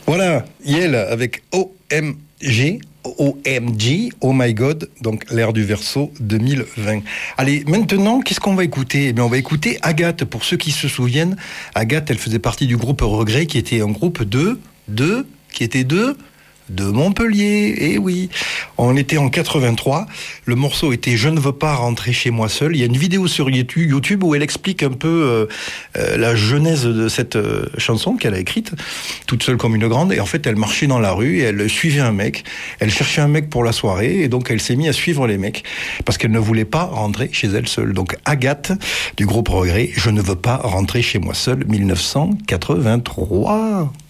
Voilà, Yel avec OMG, OMG, Oh My God, donc l'ère du Verseau 2020. Allez, maintenant, qu'est-ce qu'on va écouter? Eh bien, on va écouter Agathe. Pour ceux qui se souviennent, Agathe, elle faisait partie du groupe Regret, qui était un groupe de Montpellier. Eh oui, on était en 83. Le morceau était Je ne veux pas rentrer chez moi seul. Il y a une vidéo sur YouTube où elle explique un peu la genèse de cette chanson qu'elle a écrite, toute seule comme une grande. Et en fait, elle marchait dans la rue et elle suivait un mec. Elle cherchait un mec pour la soirée et donc elle s'est mise à suivre les mecs parce qu'elle ne voulait pas rentrer chez elle seule. Donc Agathe du groupe Regret, Je ne veux pas rentrer chez moi seul, 1983.